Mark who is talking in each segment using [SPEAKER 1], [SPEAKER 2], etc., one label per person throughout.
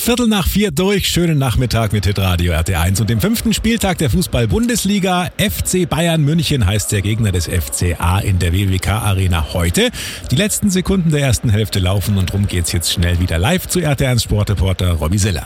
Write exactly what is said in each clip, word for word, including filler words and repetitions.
[SPEAKER 1] Viertel nach vier durch. Schönen Nachmittag mit Hitradio R T eins und dem fünften Spieltag der Fußball-Bundesliga. F C Bayern München heißt der Gegner des F C A in der W W K-Arena heute. Die letzten Sekunden der ersten Hälfte laufen und drum geht's jetzt schnell wieder live zu R T eins Sportreporter Robby Siller.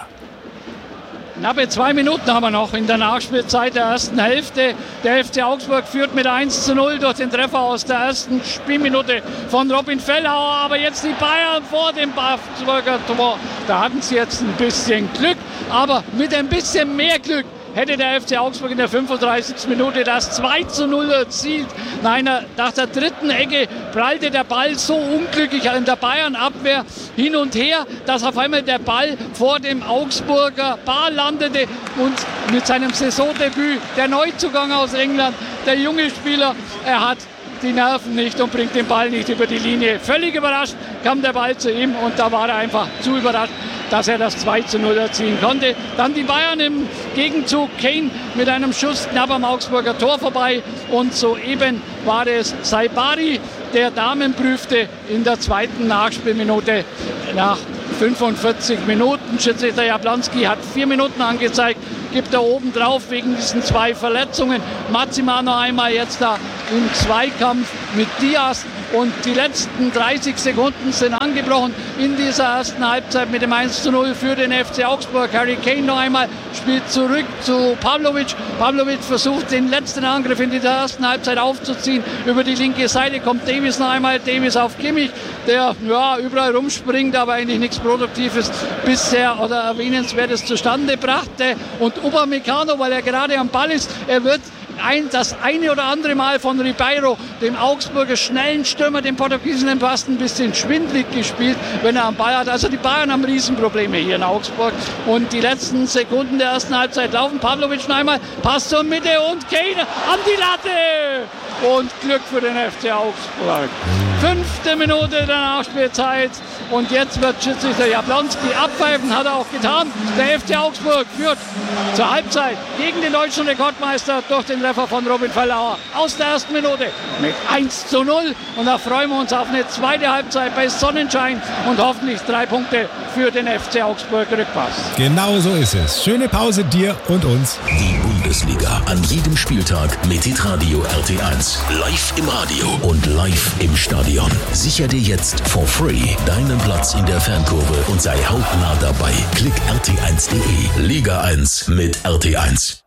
[SPEAKER 2] Knappe zwei Minuten haben wir noch in der Nachspielzeit der ersten Hälfte. Der F C Augsburg führt mit eins zu null durch den Treffer aus der ersten Spielminute von Robin Fellhauer. Aber jetzt die Bayern vor dem Augsburger Tor. Da hatten sie jetzt ein bisschen Glück, aber mit ein bisschen mehr Glück hätte der F C Augsburg in der fünfunddreißigsten Minute das zwei zu null erzielt. Nein, nach der dritten Ecke prallte der Ball so unglücklich in der Bayern-Abwehr hin und her, dass auf einmal der Ball vor dem Augsburger Bar landete und mit seinem Saisondebüt, der Neuzugang aus England, der junge Spieler, er hat die Nerven nicht und bringt den Ball nicht über die Linie. Völlig überrascht kam der Ball zu ihm und da war er einfach zu überrascht, dass er das zwei zu null erzielen konnte. Dann die Bayern im Gegenzug, Kane mit einem Schuss knapp am Augsburger Tor vorbei und soeben war es Saibari, der Damen prüfte in der zweiten Nachspielminute nach fünfundvierzig Minuten. Schiedsrichter Jablonski hat vier Minuten angezeigt, gibt er oben drauf wegen diesen zwei Verletzungen. Matsima noch einmal jetzt da im Zweikampf mit Diaz und die letzten dreißig Sekunden sind angebrochen in dieser ersten Halbzeit mit dem eins zu null für den F C Augsburg. Harry Kane noch einmal spielt zurück zu Pavlovic. Pavlovic versucht den letzten Angriff in dieser ersten Halbzeit aufzuziehen. Über die linke Seite kommt Davis noch einmal. Davis auf Kimmich, der ja überall rumspringt, aber eigentlich nichts Produktives bisher oder Erwähnenswertes zustande brachte. Und Upamecano, weil er gerade am Ball ist, er wird Ein, das eine oder andere Mal von Ribeiro, dem Augsburger schnellen Stürmer, dem Portugiesen, fast ein bisschen schwindlig gespielt, wenn er am Ball hat. Also die Bayern haben Riesenprobleme hier in Augsburg. Und die letzten Sekunden der ersten Halbzeit laufen. Pavlovic noch einmal, Pass zur Mitte und Kane an die Latte. Und Glück für den F C Augsburg. Fünfte Minute der Nachspielzeit. Und jetzt wird Schiedsrichter Jablonski abpfeifen, hat er auch getan. Der F C Augsburg führt zur Halbzeit gegen den deutschen Rekordmeister durch den Treffer von Robin Fellhauer aus der ersten Minute mit eins zu null. Und da freuen wir uns auf eine zweite Halbzeit bei Sonnenschein und hoffentlich drei Punkte für den F C Augsburg Rückpass.
[SPEAKER 1] Genau so ist es. Schöne Pause dir und uns.
[SPEAKER 3] Die Bundesliga an jedem Spieltag mit Hitradio R T eins. Live im Radio und live im Stadion. Sicher dir jetzt for free deinen Platz in der Fankurve und sei hautnah dabei. Klick R T eins punkt de. Liga eins mit R T eins.